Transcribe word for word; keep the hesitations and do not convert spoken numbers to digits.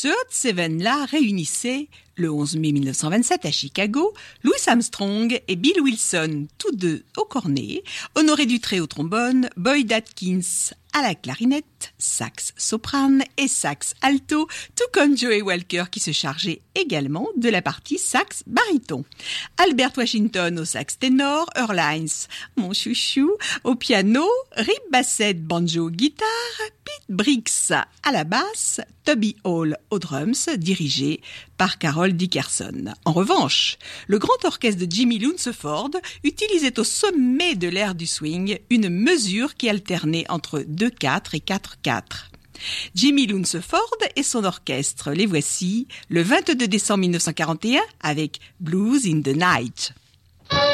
Ce Hot Seven-là réunissait, le onze mai mille neuf cent vingt-sept à Chicago, Louis Armstrong et Bill Wilson, tous deux au cornet, Honoré Dutré au trombone, Boyd Atkins à la clarinette, sax soprane et sax alto, tout comme Joey Walker qui se chargeait également de la partie sax baryton. Albert Washington au sax ténor, Earl Hines, mon chouchou, au piano, Rip Bassett, banjo, guitare, Pete Briggs à la basse, Toby Hall aux drums, dirigé par Carol Dickerson. En revanche, le grand orchestre de Jimmy Lunceford utilisait au sommet de l'ère du swing une mesure qui alternait entre deux quatre et quatre quatre. Jimmy Lunceford et son orchestre, les voici le vingt-deux décembre mille neuf cent quarante et un avec Blues in the Night.